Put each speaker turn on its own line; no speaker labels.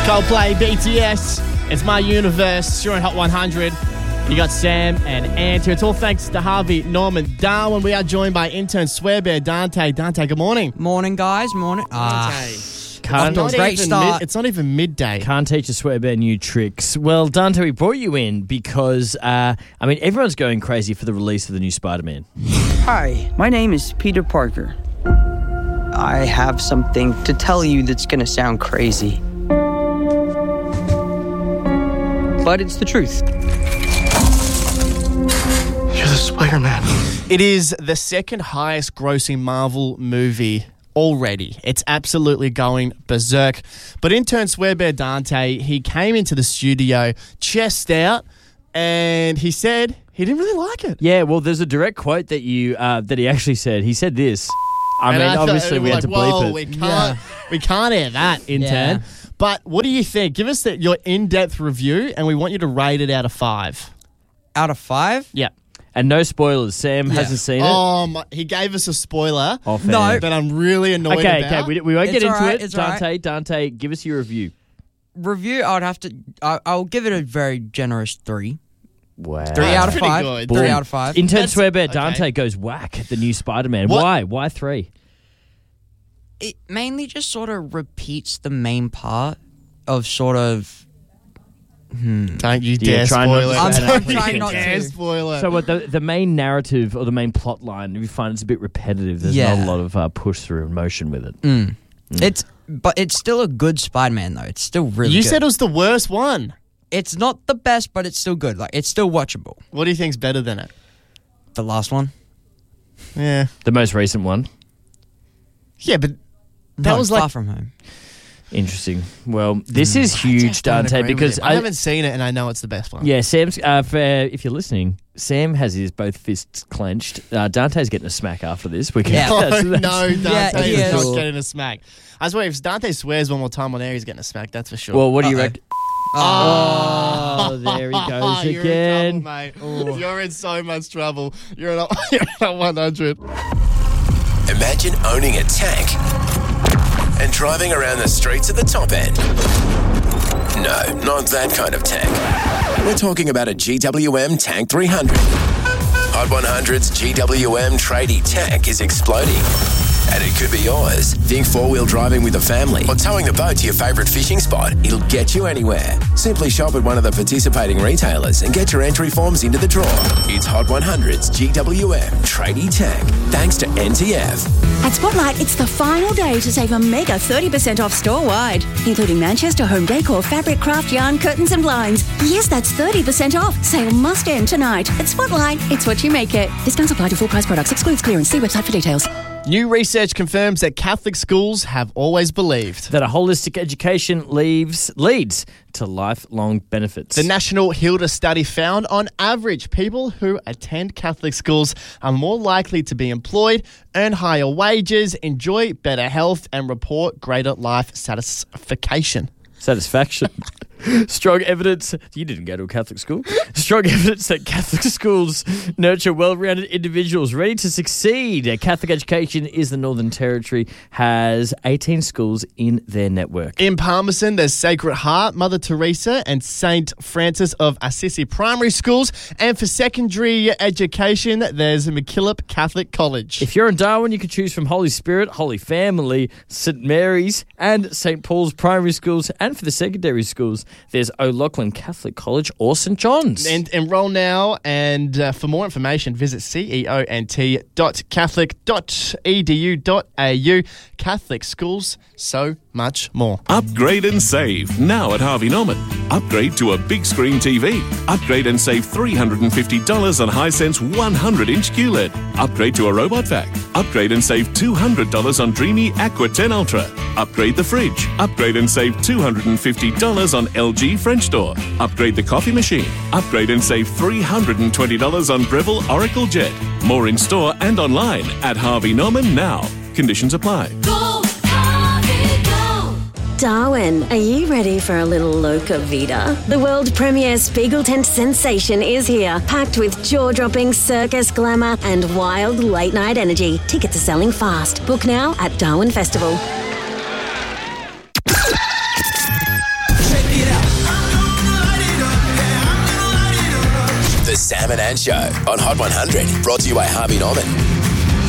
Coldplay, BTS. It's My Universe. You're in Hot 100. You got Sam and Ant here. It's all thanks to Harvey Norman Darwin. We are joined by intern Swearbear Dante. Dante, good morning.
Morning, guys. Morning.
Great start. It's not even midday.
Can't teach a Swearbear new tricks. Well, Dante, we brought you in because, everyone's going crazy for the release of the new Spider-Man.
Hi, my name is Peter Parker. I have something to tell you that's going to sound crazy. But it's the truth.
You're the Spider-Man.
It is the second highest grossing Marvel movie already. It's absolutely going berserk. But intern Swearbear Dante, he came into the studio chest out and he said he didn't really like it.
Yeah, well, there's a direct quote that you that he actually said. He said this. Obviously we had to bleep it.
We can't air that, intern.
Yeah.
But what do you think? Give us your in-depth review and we want you to rate it out of 5.
Out of 5?
Yeah.
And no spoilers. Sam hasn't seen it.
He gave us a spoiler.
Oh, fair.
No.
That I'm really annoyed about.
Okay, we won't get into
alright,
it.
it's
Dante, give us your review.
Review, I'll give it a very generous 3.
Wow.
3 out of
pretty
5.
good.
3 out of 5.
Intern
That's-
Swearbear
okay.
Dante goes whack at the new Spider-Man.
What?
Why? Why 3?
It mainly just sort of repeats the main part of sort of...
Don't you
Yeah,
dare
try not
spoil
to
it.
spoil it.
I'm
Don't
trying
you
not
dare
to.
spoil it.
So what the main narrative or the main plot line, if you find it's a bit repetitive, there's
Yeah.
not a lot of push through emotion with it.
But it's still a good Spider-Man, though. It's still really
You
good.
said it was the worst one.
It's not the best, but it's still good. Like, it's still watchable.
What do you think's better than it?
The last one?
Yeah.
The most recent one.
Yeah, but that
No,
was
Far
like...
From Home.
Interesting. Well, this is huge,
Don't
Dante,
agree with
because
him. I haven't seen it and I know it's the best one.
yeah, Sam's. If you're listening, Sam has his both fists clenched. Dante's getting a smack after this. We can.
Yeah.
No,
that's-
Dante
Yeah, he
is
is.
not getting a smack. I swear, if Dante swears one more time on air, he's getting a smack, that's for sure.
Well, what do you
Uh-oh.
reckon? Oh, there he goes
You're
again.
in trouble, mate. You're in so much trouble. You're at 100.
Imagine owning a tank and driving around the streets at the top end. No, not that kind of tank. We're talking about a GWM Tank 300. Hot 100's GWM tradie tank is exploding. And it could be yours. Think four-wheel driving with a family or towing the boat to your favourite fishing spot. It'll get you anywhere. Simply shop at one of the participating retailers and get your entry forms into the draw. It's Hot 100's GWM Tradie Tank, thanks to NTF.
At Spotlight, it's the final day to save a mega 30% off store-wide, including Manchester home decor, fabric, craft, yarn, curtains and blinds. Yes, that's 30% off. Sale must end tonight. At Spotlight, it's what you make it. Discounts apply to full price products. Excludes clearance. See website for details.
New research confirms that Catholic schools have always believed
That a holistic education leads to lifelong benefits.
The National Hilda study found, on average, people who attend Catholic schools are more likely to be employed, earn higher wages, enjoy better health, and report greater life satisfaction.
Strong evidence. You didn't go to a Catholic school. Strong evidence that Catholic schools nurture well-rounded individuals ready to succeed. Catholic Education is the Northern Territory, has 18 schools in their network.
In Palmerston, there's Sacred Heart, Mother Teresa, and St. Francis of Assisi primary schools. And for secondary education, there's MacKillop Catholic College.
If you're in Darwin, you can choose from Holy Spirit, Holy Family, St. Mary's, and St. Paul's primary schools. And for the secondary schools, there's O'Loughlin Catholic College or St. John's.
And enroll now, and for more information, visit ceont.catholic.edu.au. Catholic schools, so much more.
Upgrade and save now at Harvey Norman. Upgrade to a big screen TV. Upgrade and save $350 on Hisense 100-inch QLED. Upgrade to a robot vac. Upgrade and save $200 on Dreamy Aqua 10 Ultra. Upgrade the fridge. Upgrade and save $250 on LG French door. Upgrade the coffee machine. Upgrade and save $320 on Breville Oracle Jet. More in store and online at Harvey Norman now. Conditions apply.
Darwin, are you ready for a little Loca Vida? The world premiere Spiegel tent sensation is here, packed with jaw-dropping circus glamour and wild late-night energy. Tickets are selling fast. Book now at Darwin Festival.
Sam and Ann Show on Hot 100. Brought to you by Harvey Norman.